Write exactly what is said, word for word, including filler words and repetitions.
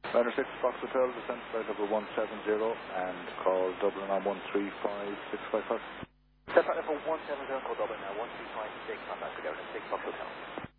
Runner six, Fox Hotel, descent flight level one seven zero, and call Dublin on one three five six five five. Descent flight level one seven zero, call Dublin now one three five six, on that, good out, six Fox Hotel.